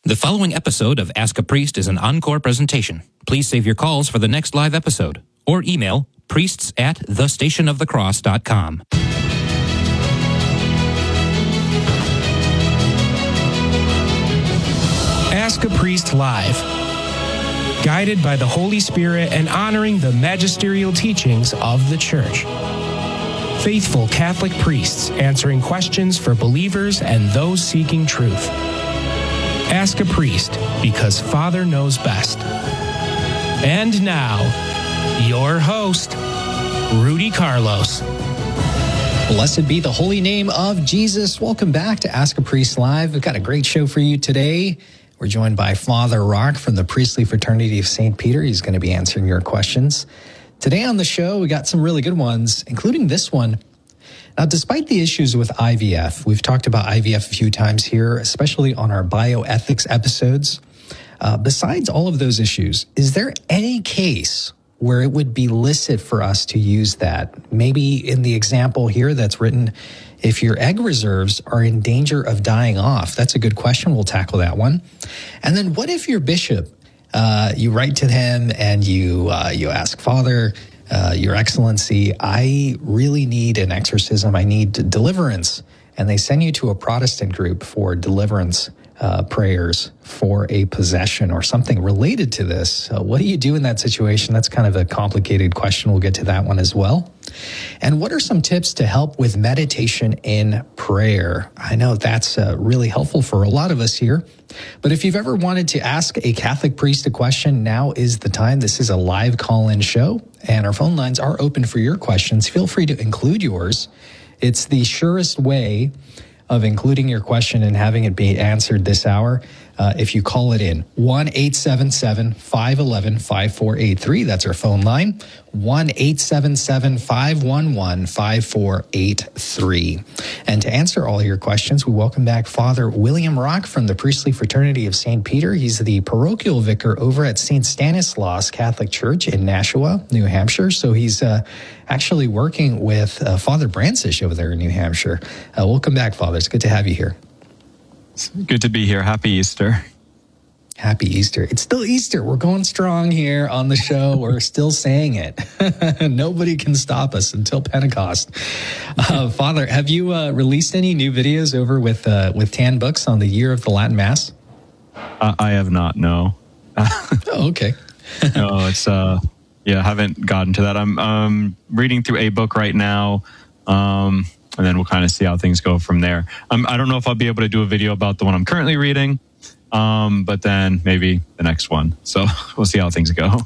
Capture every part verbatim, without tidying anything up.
The following episode of Ask a Priest is an encore presentation. Please save your calls for the next live episode or email priests at the station of the cross dot com. Ask a Priest Live. Guided by the Holy Spirit and honoring the magisterial teachings of the Church. Faithful Catholic priests answering questions for believers and those seeking truth. Ask a Priest, because Father knows best. And now, your host, Rudy Carlos. Blessed be the holy name of Jesus. Welcome back to Ask a Priest Live. We've got a great show for you today. We're joined by Father Rock from the Priestly Fraternity of Saint Peter. He's going to be answering your questions. Today on the show, we got some really good ones, including this one. Now, despite the issues with I V F, we've talked about I V F a few times here, especially on our bioethics episodes. Uh, besides all of those issues, is there any case where it would be licit for us to use that? Maybe in the example here that's written, if your egg reserves are in danger of dying off. That's a good question. We'll tackle that one. And then what if your bishop, uh, you write to him and you uh, you ask, Father, uh, Your Excellency, I really need an exorcism. I need deliverance. And they send you to a Protestant group for deliverance uh, prayers for a possession or something related to this. Uh, what do you do in that situation? That's kind of a complicated question. We'll get to that one as well. And what are some tips to help with meditation in prayer? I know that's uh, really helpful for a lot of us here. But if you've ever wanted to ask a Catholic priest a question, now is the time. This is a live call-in show, and our phone lines are open for your questions. Feel free to include yours. It's the surest way of including your question and having it be answered this hour. Uh, if you call it in, one eight seven seven, five one one, five four eight three. That's our phone line, one eight seven seven, five one one, five four eight three. And to answer all your questions, we welcome back Father William Rock from the Priestly Fraternity of Saint Peter. He's the parochial vicar over at Saint Stanislaus Catholic Church in Nashua, New Hampshire. So he's uh, actually working with uh, Father Brancish over there in New Hampshire. Uh, welcome back, Father. It's good to have you here. It's good to be here. Happy Easter. Happy Easter. It's still Easter. We're going strong here on the show. We're still saying it. Nobody can stop us until Pentecost. Uh, Father, have you uh, released any new videos over with uh, with Tan Books on the year of the Latin Mass? Uh, I have not, no. Oh, okay. No, it's, uh, yeah, haven't gotten to that. I'm um, reading through a book right now. Um, And then we'll kind of see how things go from there. Um, I don't know if I'll be able to do a video about the one I'm currently reading, um, but then maybe the next one. So we'll see how things go.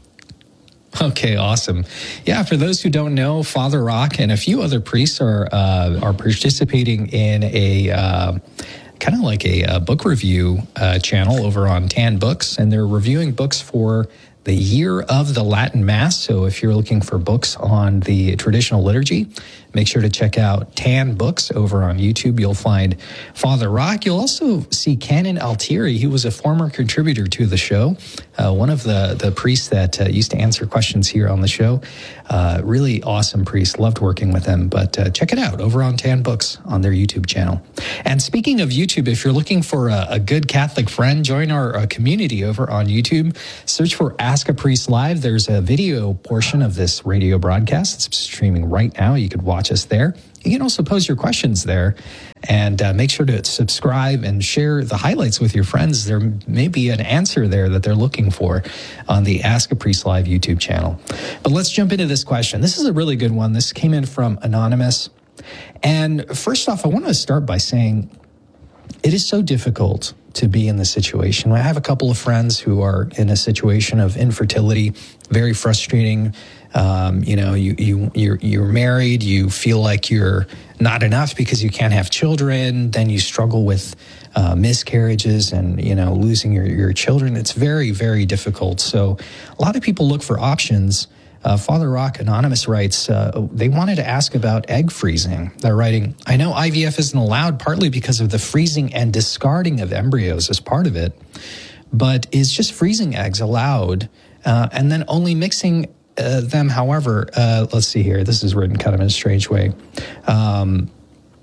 Okay, awesome. Yeah, for those who don't know, Father Rock and a few other priests are uh, are participating in a uh, kind of like a, a book review uh, channel over on Tan Books, and they're reviewing books for the year of the Latin Mass. So if you're looking for books on the traditional liturgy, make sure to check out Tan Books over on YouTube. You'll find Father Rock. You'll also see Canon Altieri. He was a former contributor to the show, uh, one of the, the priests that uh, used to answer questions here on the show. Uh, really awesome priest. Loved working with him. But uh, check it out over on Tan Books on their YouTube channel. And speaking of YouTube, if you're looking for a, a good Catholic friend, join our uh, community over on YouTube. Search for Ask a Priest Live. There's a video portion of this radio broadcast. It's streaming right now. You could watch us there. You can also pose your questions there, and uh, make sure to subscribe and share the highlights with your friends. There may be an answer there that they're looking for on the Ask a Priest Live YouTube channel. But let's jump into this question. This is a really good one. This came in from Anonymous. And first off, I want to start by saying it is so difficult to be in this situation. I have a couple of friends who are in a situation of infertility, very frustrating. Um, you know, you, you, you're, you're married, you feel like you're not enough because you can't have children. Then you struggle with uh, miscarriages and, you know, losing your, your children. It's very, very difficult. So a lot of people look for options. Uh, Father Rock Anonymous writes, uh, they wanted to ask about egg freezing. They're writing, I know I V F isn't allowed partly because of the freezing and discarding of embryos as part of it, but is just freezing eggs allowed uh, and then only mixing uh, them, however, uh, let's see here, this is written kind of in a strange way. Um,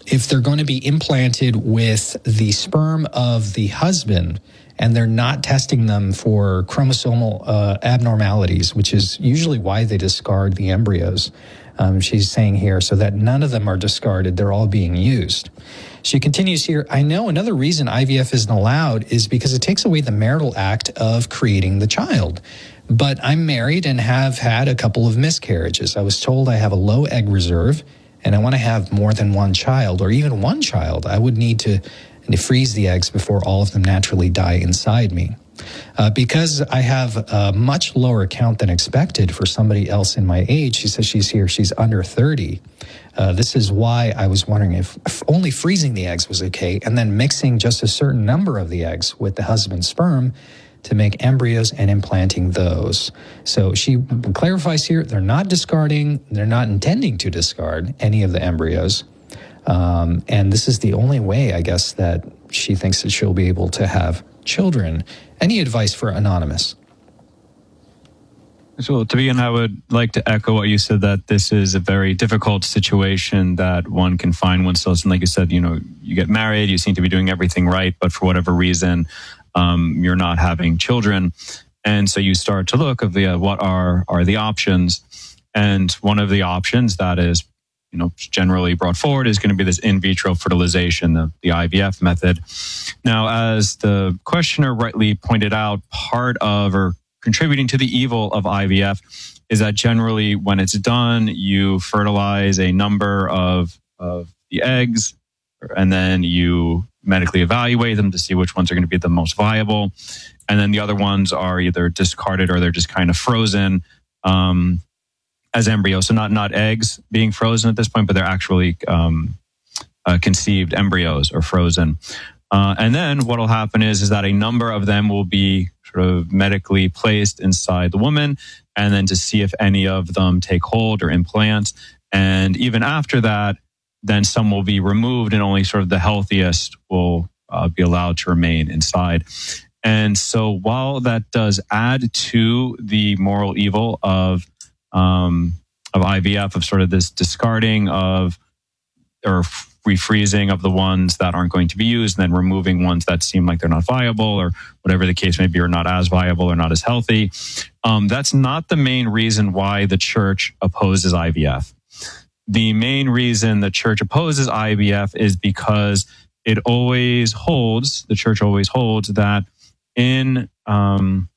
if they're going to be implanted with the sperm of the husband and they're not testing them for chromosomal uh, abnormalities, which is usually why they discard the embryos, um, she's saying here, so that none of them are discarded, they're all being used. She continues here, I know another reason I V F isn't allowed is because it takes away the marital act of creating the child. But I'm married and have had a couple of miscarriages. I was told I have a low egg reserve and I want to have more than one child or even one child. I would need to, to freeze the eggs before all of them naturally die inside me. Uh, because I have a much lower count than expected for somebody else in my age, she says she's here, she's under thirty. Uh, this is why I was wondering if, if only freezing the eggs was okay and then mixing just a certain number of the eggs with the husband's sperm to make embryos and implanting those. So she clarifies here, they're not discarding, they're not intending to discard any of the embryos. Um, and this is the only way, I guess, that she thinks that she'll be able to have children. Any advice for Anonymous? So to begin, I would like to echo what you said, that this is a very difficult situation that one can find oneself in. Like you said, you know, you get married, you seem to be doing everything right, but for whatever reason, um, you're not having children. And so you start to look of the, uh, what are, are the options. And one of the options that is, you know, generally brought forward is going to be this in vitro fertilization, the, the I V F method. Now, as the questioner rightly pointed out, part of or contributing to the evil of I V F is that generally when it's done, you fertilize a number of, of the eggs, and then you medically evaluate them to see which ones are going to be the most viable. And then the other ones are either discarded or they're just kind of frozen um, as embryos. So not, not eggs being frozen at this point, but they're actually um, uh, conceived embryos or frozen. Uh, and then what will happen is, is that a number of them will be sort of medically placed inside the woman, and then to see if any of them take hold or implant. And even after that, then some will be removed and only sort of the healthiest will uh, be allowed to remain inside. And so while that does add to the moral evil of um, of I V F, of sort of this discarding of or refreezing of the ones that aren't going to be used, and then removing ones that seem like they're not viable or whatever the case may be, or not as viable or not as healthy, um, that's not the main reason why the church opposes I V F. The main reason the church opposes I V F is because it always holds, the church always holds that in, um,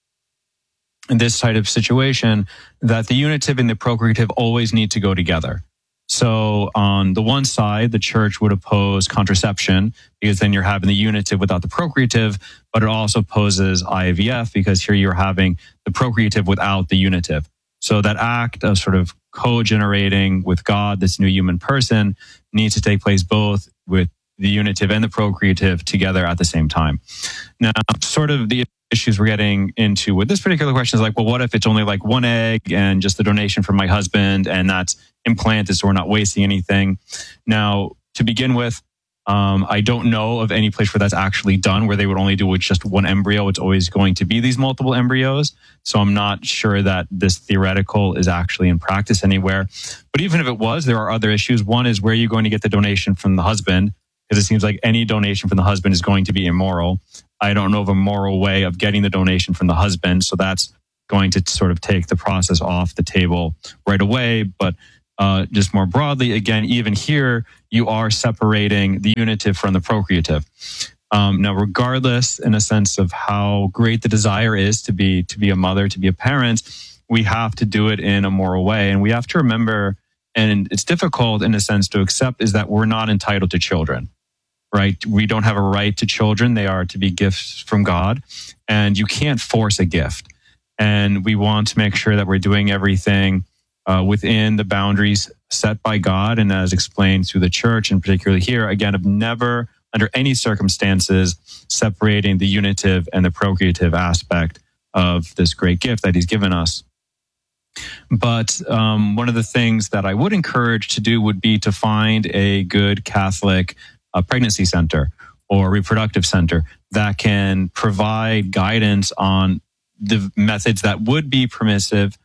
in this type of situation, that the unitive and the procreative always need to go together. So on the one side, the church would oppose contraception because then you're having the unitive without the procreative, but it also opposes I V F because here you're having the procreative without the unitive. So that act of sort of co-generating with God, this new human person, needs to take place both with the unitive and the procreative together at the same time. Now, sort of the issues we're getting into with this particular question is like, well, what if it's only like one egg and just the donation from my husband and that's implanted, so we're not wasting anything? Now, to begin with, um, I don't know of any place where that's actually done, where they would only do with just one embryo. It's always going to be these multiple embryos. So I'm not sure that this theoretical is actually in practice anywhere. But even if it was, there are other issues. One is, where are you going to get the donation from the husband? Because it seems like any donation from the husband is going to be immoral. I don't know of a moral way of getting the donation from the husband. So that's going to sort of take the process off the table right away. But uh, just more broadly, again, even here, you are separating the unitive from the procreative. Um, now, regardless, in a sense of how great the desire is to be to be a mother, to be a parent, we have to do it in a moral way. And we have to remember, and it's difficult in a sense to accept, is that we're not entitled to children. Right? We don't have a right to children. They are to be gifts from God, and you can't force a gift. And we want to make sure that we're doing everything uh, within the boundaries set by God and as explained through the church, and particularly here, again, of never, under any circumstances, separating the unitive and the procreative aspect of this great gift that he's given us. But um, one of the things that I would encourage to do would be to find a good Catholic a pregnancy center or reproductive center that can provide guidance on the methods that would be permissive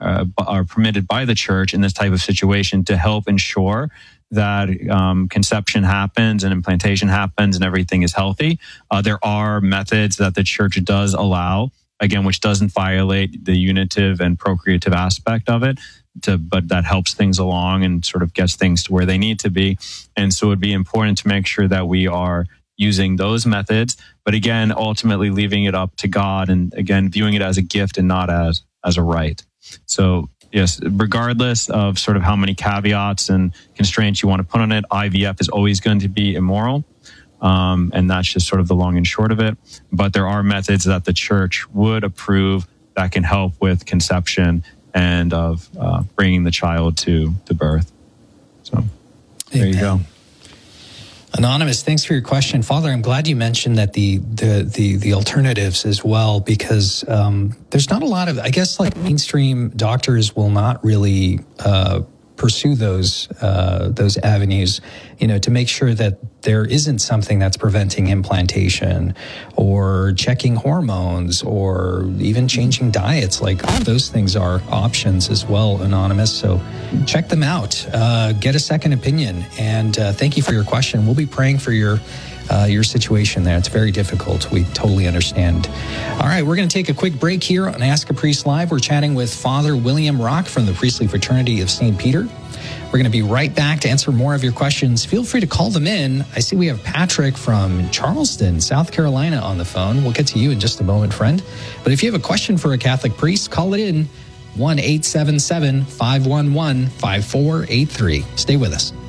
uh, are permitted by the church in this type of situation to help ensure that um, conception happens and implantation happens and everything is healthy. Uh, there are methods that the church does allow, again, which doesn't violate the unitive and procreative aspect of it, to, but that helps things along and sort of gets things to where they need to be. And so it would be important to make sure that we are using those methods, but again, ultimately leaving it up to God and again, viewing it as a gift and not as, as a right. So yes, regardless of sort of how many caveats and constraints you want to put on it, I V F is always going to be immoral. Um, and that's just sort of the long and short of it. But there are methods that the church would approve that can help with conception and of uh, bringing the child to, to birth. So there you go. Anonymous, thanks for your question. Father, I'm glad you mentioned that the the the, the alternatives as well, because um, there's not a lot of, I guess, like mainstream doctors will not really uh, pursue those uh, those avenues, you know, to make sure that there isn't something that's preventing implantation or checking hormones or even changing diets. Like all those things are options as well, Anonymous. So check them out. Uh, get a second opinion. And uh, thank you for your question. We'll be praying for your uh, your situation there. It's very difficult. We totally understand. All right, we're going to take a quick break here on Ask a Priest Live. We're chatting with Father William Rock from the Priestly Fraternity of Saint Peter. We're going to be right back to answer more of your questions. Feel free to call them in. I see we have Patrick from Charleston, South Carolina on the phone. We'll get to you in just a moment, friend. But if you have a question for a Catholic priest, call it in one eight seven seven, five one one, five four eight three. Stay with us.